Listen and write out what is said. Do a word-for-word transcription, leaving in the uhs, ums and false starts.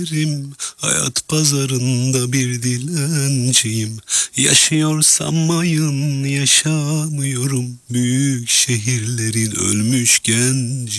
Hayat pazarında bir dilenciyim. Yaşıyorsam mayın yaşamıyorum. Büyük şehirlerin ölmüş genci.